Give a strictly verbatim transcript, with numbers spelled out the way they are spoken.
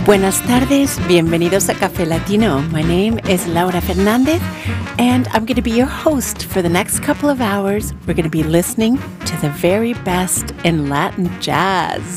Buenas tardes, bienvenidos a Café Latino. My name is Laura Fernandez, and I'm going to be your host for the next couple of hours. We're going to be listening to the very best in Latin jazz.